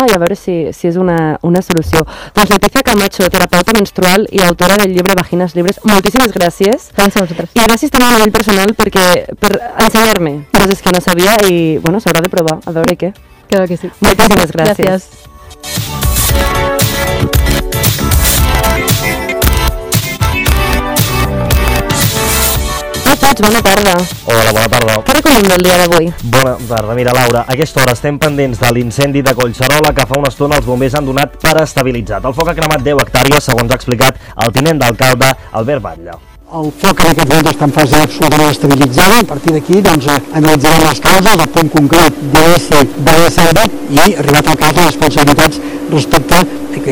i a veure si és una solució. Doncs Leticia Camacho, terapeuta menstrual i autora del llibre Vaginas Libres, moltíssimes gràcies. Gràcies a vosaltres. I gràcies també a nivell personal per ensenyar-me coses que no sabia i, bueno, s'haurà de provar, a veure què. Claro que sí. Moltíssimes gràcies. Bona tarda. Hola, bona tarda. Què recollim del dia d'avui? Bona tarda. Mira, Laura, a aquesta hora estem pendents de l'incendi de Collserola que fa una estona els bombers han donat per estabilitzat. El foc ha cremat 10 hectàrees, segons ha explicat el tinent d'alcalde Albert Batlle. El foc en aquest moment està en fase absolutament estabilitzada. A partir d'aquí analitzarem les causes, el punt concret d'haver salvat i arribat al cas de responsabilitats respecte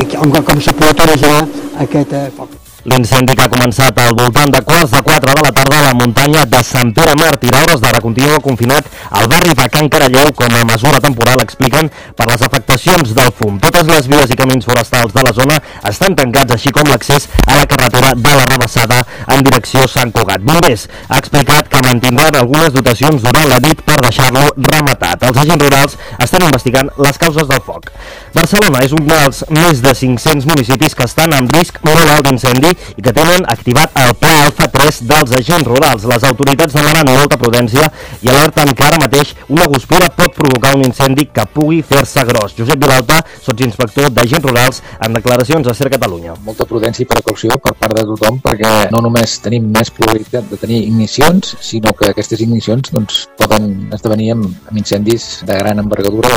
a com s'ha pogut originar aquest foc. L'incendi que ha començat al voltant de 3:45 de la tarda a la muntanya de Sant Pere Màrtir. A hores d'ara continua confinat al barri de Can Caralleu com a mesura temporal, expliquen, per les afectacions del fum. Totes les vies i camins forestals de la zona estan tancats, així com l'accés a la carretera de la Rabassada en direcció Sant Cugat. Bombers ha explicat que mantindran algunes dotacions durant la nit per deixar-lo rematat. Els agents rurals estan investigant les causes del foc. Barcelona és un dels més de 500 municipis que estan en risc molt alt d'incendi i que tenen activat el Pla Alfa 3 dels agents rurals. Les autoritats demanen molta prudència i alerten que ara mateix una guspira pot provocar un incendi que pugui fer-se gros. Josep Vilalta, sotsinspector d'agents rurals, en declaracions a Ser Catalunya. Molta prudència i precaució per part de tothom, perquè no només tenim més probabilitat de tenir ignicions, sinó que aquestes ignicions poden esdevenir amb incendis de gran envergadura.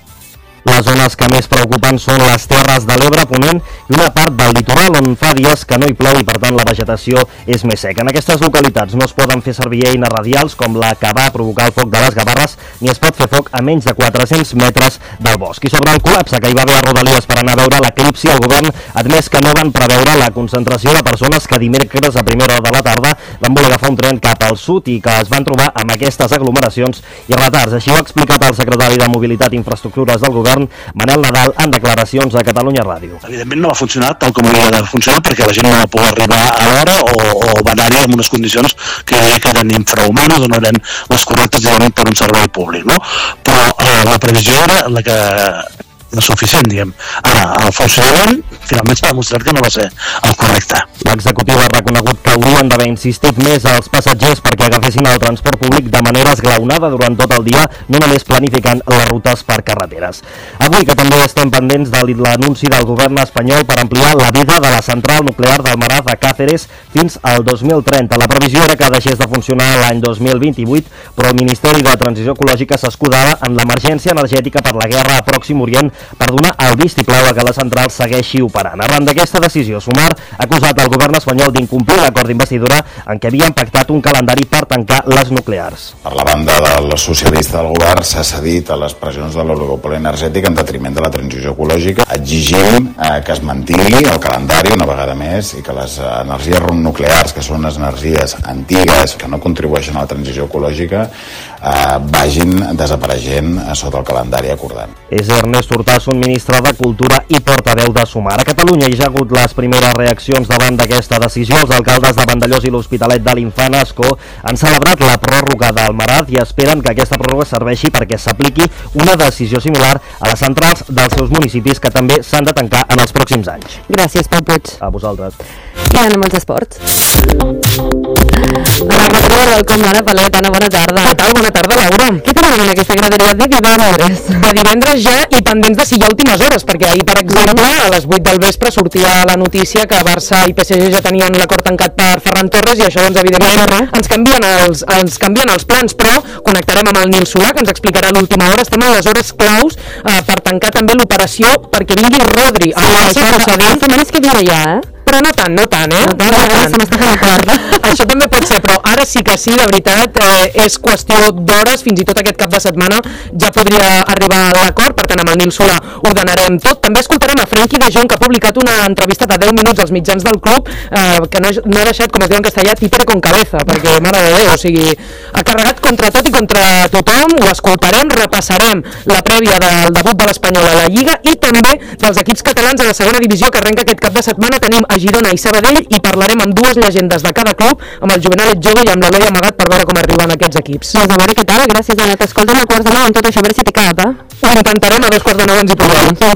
Les zones que més preocupen són les Terres de l'Ebre, Ponent i una part del litoral on fa dies que no hi plou i per tant la vegetació és més seca. En aquestes localitats no es poden fer servir eines radials com la que va provocar el foc de les Gavarres, ni es pot fer foc a menys de 400 metres del bosc. I sobre el col·lapse que hi va haver a Rodalies per anar a veure l'eclipsi, el govern ha admès que no van preveure la concentració de persones que dimecres a primera hora de la tarda van voler agafar un tren cap al sud i que es van trobar amb aquestes aglomeracions i retards. Així ho ha explicat el secretari de Mobilitat i Infraestructures del govern, Manel Nadal, en declaracions a Catalunya Ràdio. Evidentment no va funcionar tal com havia de funcionar perquè la gent no va poder arribar a l'hora o va anar-hi en unes condicions que eren infrahumanes o no eren les correctes per un servei públic, no? Però la previsió era la que suficient, diguem. Ara, el funcionament finalment s'ha demostrat que no va ser el correcte. L'executiu ha reconegut que haurien d'haver insistit més als passatgers perquè agafessin el transport públic de manera esglaonada durant tot el dia, no només planificant les rutes per carreteres. Avui, que també estem pendents de l'anunci del govern espanyol per ampliar la vida de la central nuclear d'Almaraz a Càceres fins al 2030. La previsió era que deixés de funcionar l'any 2028, però el Ministeri de Transició Ecològica s'escudava en l'emergència energètica per la guerra a Pròxim Orient per donar el vistiplau a que la central segueixi operant. Arran d'aquesta decisió, Sumar ha acusat el govern espanyol d'incomplir l'acord d'investidura en què havien pactat un calendari per tancar les nuclears. Per la banda del socialista del govern s'ha cedit a les pressions de l'oligopoli energètic en detriment de la transició ecològica, exigint que es mantingui el calendari una vegada més i que les energies nuclears, que són les energies antigues que no contribueixen a la transició ecològica, vagin desapareixent sota el calendari acordat. És Ernest Urtasun, ministre de Cultura i portaveu de Sumar. A Catalunya hi ha hagut les primeres reaccions davant d'aquesta decisió. Els alcaldes de Vandellòs i l'Hospitalet de l'Infant Ascó han celebrat la pròrroga d'Almaraz i esperen que aquesta pròrroga serveixi perquè s'apliqui una decisió similar a les centrals dels seus municipis que també s'han de tancar en els pròxims anys. Gràcies, Pau Puig. A vosaltres. I anem als esports. La reportera del Com ara, Palet, Anna, bona tarda. Què tal? Bona tarda, Laura. Què tenim en aquesta graderia de divendres? De divendres ja i pendents de si hi ha últimes hores, perquè ahir, per exemple, a les 8 del vespre sortia la notícia que Barça i PSG ja tenien l'acord tancat per Ferran Torres i això, doncs, evidentment, ens canvien els plans, però connectarem amb el Nil Solà, que ens explicarà l'última hora. Estem a les hores claus per tancar també l'operació perquè vingui Rodri. Setmanes que vindrà ja, Però no tant, No tant. Això també pot ser, però ara sí que sí, de veritat, és qüestió d'hores, fins i tot aquest cap de setmana ja podria arribar a l'acord, per tant amb el Nil Solà ordenarem tot. També escoltarem a Frenkie de Jong, que ha publicat una entrevista de 10 minuts als mitjans del club, que no ha deixat, com es diu en castellà, títere con cabeza, perquè, mare de Déu, o sigui, ha carregat contra tot i contra tothom, ho escoltarem, repassarem la prèvia del debut de l'Espanyol a la Lliga i també dels equips catalans a la segona divisió que arrenca aquest cap de setmana. Tenim a Girona i Sabadell i parlarem amb dues llegendes de cada club, amb el Jovenet Jove i amb l'Eloi Amagat, per veure com arriben aquests equips. Doncs a veure què tal, gràcies Anna, t'escoltem a 8:45 amb tot això, a veure si t'he quedat, Ho intentarem, a 8:45 ens hi posem.